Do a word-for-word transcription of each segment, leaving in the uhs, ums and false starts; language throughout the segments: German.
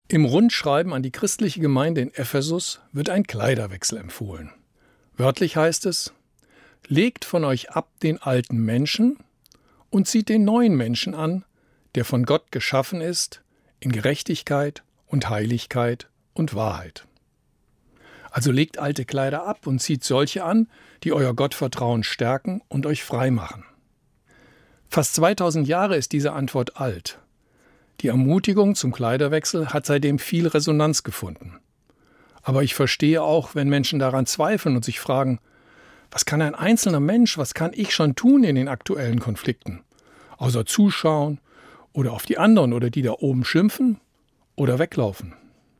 Im Rundschreiben an die christliche Gemeinde in Ephesus wird ein Kleiderwechsel empfohlen. Wörtlich heißt es: Legt von euch ab den alten Menschen und zieht den neuen Menschen an, der von Gott geschaffen ist, in Gerechtigkeit und Heiligkeit und Wahrheit. Also legt alte Kleider ab und zieht solche an, die euer Gottvertrauen stärken und euch frei machen. Fast zweitausend Jahre ist diese Antwort alt. Die Ermutigung zum Kleiderwechsel hat seitdem viel Resonanz gefunden. Aber ich verstehe auch, wenn Menschen daran zweifeln und sich fragen, was kann ein einzelner Mensch, was kann ich schon tun in den aktuellen Konflikten? Außer zuschauen oder auf die anderen oder die da oben schimpfen oder weglaufen.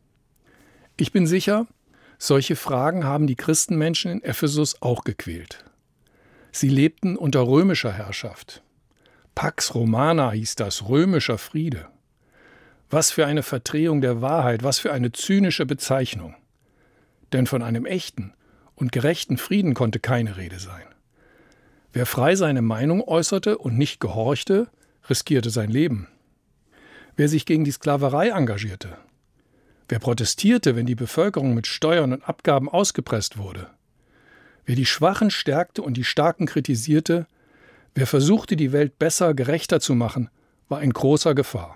Ich bin sicher, solche Fragen haben die Christenmenschen in Ephesus auch gequält. Sie lebten unter römischer Herrschaft. Pax Romana hieß das, römischer Friede. Was für eine Verdrehung der Wahrheit, was für eine zynische Bezeichnung. Denn von einem echten und gerechten Frieden konnte keine Rede sein. Wer frei seine Meinung äußerte und nicht gehorchte, riskierte sein Leben. Wer sich gegen die Sklaverei engagierte, wer protestierte, wenn die Bevölkerung mit Steuern und Abgaben ausgepresst wurde, wer die Schwachen stärkte und die Starken kritisierte, wer versuchte, die Welt besser, gerechter zu machen, war in großer Gefahr.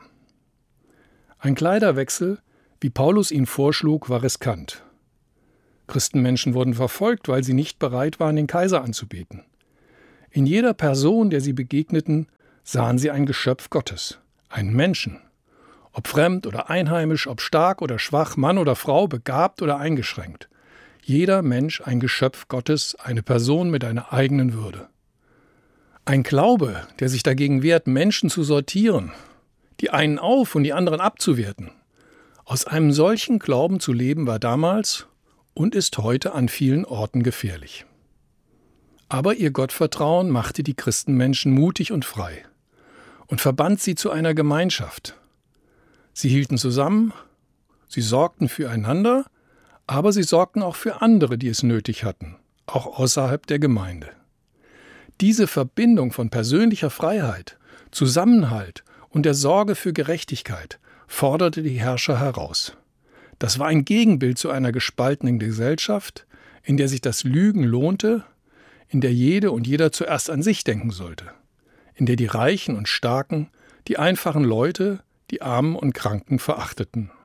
Ein Kleiderwechsel, wie Paulus ihn vorschlug, war riskant. Christenmenschen wurden verfolgt, weil sie nicht bereit waren, den Kaiser anzubeten. In jeder Person, der sie begegneten, sahen sie ein Geschöpf Gottes, einen Menschen. Ob fremd oder einheimisch, ob stark oder schwach, Mann oder Frau, begabt oder eingeschränkt. Jeder Mensch ein Geschöpf Gottes, eine Person mit einer eigenen Würde. Ein Glaube, der sich dagegen wehrt, Menschen zu sortieren, die einen auf und die anderen abzuwerten. Aus einem solchen Glauben zu leben war damals und ist heute an vielen Orten gefährlich. Aber ihr Gottvertrauen machte die Christenmenschen mutig und frei und verband sie zu einer Gemeinschaft. Sie hielten zusammen, sie sorgten füreinander, aber sie sorgten auch für andere, die es nötig hatten, auch außerhalb der Gemeinde. Diese Verbindung von persönlicher Freiheit, Zusammenhalt und der Sorge für Gerechtigkeit forderte die Herrscher heraus. Das war ein Gegenbild zu einer gespaltenen Gesellschaft, in der sich das Lügen lohnte, in der jede und jeder zuerst an sich denken sollte, in der die Reichen und Starken die einfachen Leute, die Armen und Kranken verachteten.